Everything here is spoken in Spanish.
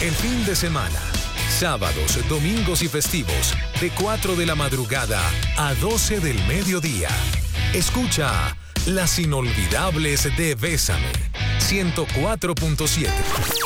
El fin de semana, sábados, domingos y festivos, de 4 de la madrugada a 12 del mediodía. Escucha Las Inolvidables de Bésame, 104.7.